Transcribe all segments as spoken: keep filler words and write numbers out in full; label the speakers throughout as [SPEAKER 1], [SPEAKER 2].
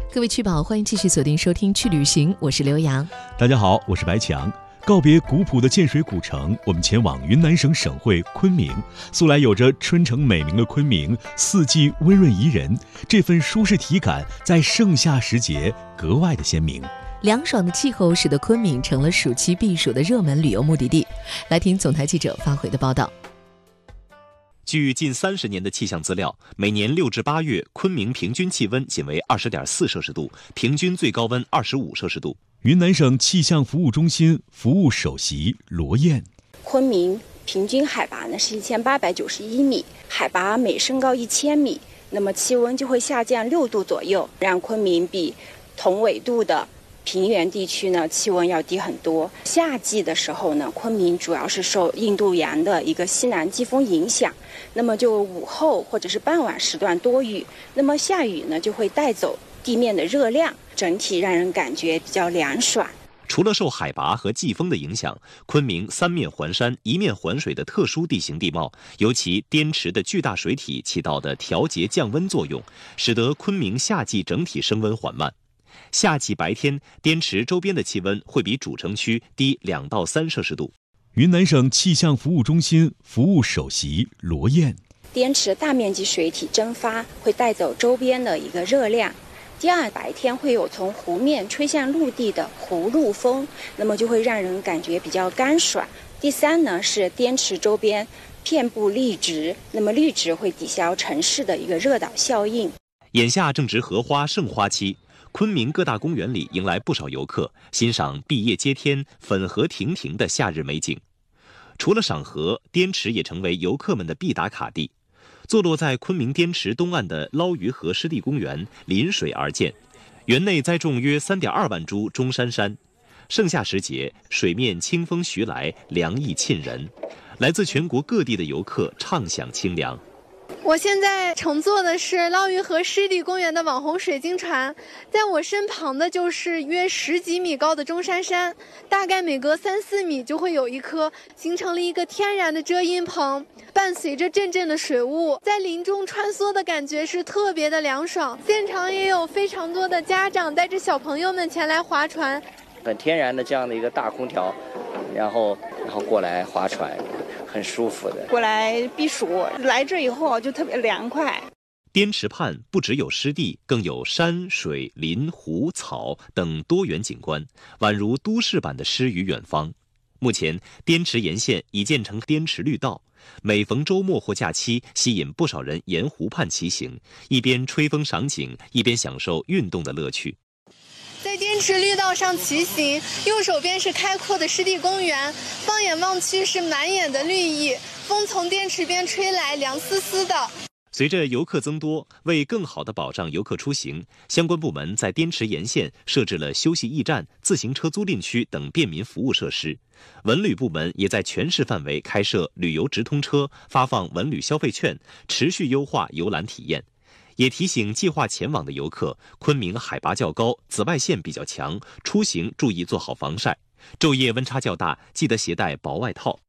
[SPEAKER 1] 各位趣宝，欢迎继续锁定收听去旅行，我是刘洋。
[SPEAKER 2] 大家好，我是白强。告别古朴的建水古城，我们前往云南省省会昆明。素来有着春城美名的昆明，四季温润宜人，这份舒适体感在盛夏时节格外的鲜明。
[SPEAKER 1] 凉爽的气候使得昆明成了暑期避暑的热门旅游目的地。来听总台记者发回的报道。
[SPEAKER 3] 据近三十年的气象资料，每年六至八月，昆明平均气温仅为二十点四摄氏度，平均最高温二十五摄氏度。
[SPEAKER 2] 云南省气象服务中心服务首席罗燕，
[SPEAKER 4] 昆明平均海拔呢是一千八百九十一米，海拔每升高一千米，那么气温就会下降六度左右，让昆明比同纬度的平原地区呢气温要低很多。夏季的时候呢，昆明主要是受印度洋的一个西南季风影响，那么就午后或者是傍晚时段多雨，那么下雨呢就会带走地面的热量，整体让人感觉比较凉爽。
[SPEAKER 3] 除了受海拔和季风的影响，昆明三面环山、一面环水的特殊地形地貌，尤其滇池的巨大水体起到的调节降温作用，使得昆明夏季整体升温缓慢。夏季白天，滇池周边的气温会比主城区低两到三摄氏度。
[SPEAKER 2] 云南省气象服务中心服务首席罗燕，
[SPEAKER 4] 滇池大面积水体蒸发会带走周边的一个热量。第二，白天会有从湖面吹向陆地的湖陆风，那么就会让人感觉比较干爽。第三呢，是滇池周边遍布绿植，那么绿植会抵消城市的一个热岛效应。
[SPEAKER 3] 眼下正值荷花盛花期，昆明各大公园里迎来不少游客，欣赏碧叶接天、粉荷亭亭的夏日美景。除了赏荷，滇池也成为游客们的必打卡地。坐落在昆明滇池东岸的捞鱼河湿地公园临水而建，园内栽种约 三点二万株中山杉。盛夏时节，水面清风徐来，凉意沁人，来自全国各地的游客畅享清凉。
[SPEAKER 5] 我现在乘坐的是捞鱼河湿地公园的网红水晶船，在我身旁的就是约十几米高的中山杉，大概每隔三四米就会有一棵，形成了一个天然的遮阴棚，伴随着阵阵的水雾，在林中穿梭的感觉是特别的凉爽。现场也有非常多的家长带着小朋友们前来划船，
[SPEAKER 6] 很天然的这样的一个大空调，然后然后过来划船，很舒服的。
[SPEAKER 7] 过来避暑，来这以后就特别凉快。
[SPEAKER 3] 滇池畔不只有湿地，更有山水林湖草等多元景观，宛如都市版的诗与远方。目前滇池沿线已建成滇池绿道，每逢周末或假期，吸引不少人沿湖畔骑行，一边吹风赏景，一边享受运动的乐趣。
[SPEAKER 5] 在滇池绿道上骑行，右手边是开阔的湿地公园，放眼望去是满眼的绿意，风从滇池边吹来，凉丝丝的。
[SPEAKER 3] 随着游客增多，为更好地保障游客出行，相关部门在滇池沿线设置了休息驿站、自行车租赁区等便民服务设施。文旅部门也在全市范围开设旅游直通车，发放文旅消费券，持续优化游览体验。也提醒计划前往的游客，昆明海拔较高，紫外线比较强，出行注意做好防晒。昼夜温差较大，记得携带薄外套。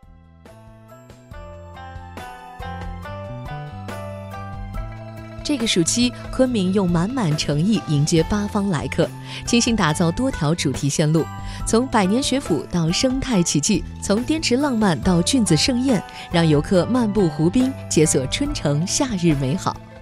[SPEAKER 1] 这个暑期，昆明用满满诚意迎接八方来客，精心打造多条主题线路，从百年学府到生态奇迹，从滇池浪漫到菌子盛宴，让游客漫步湖滨，解锁春城夏日美好。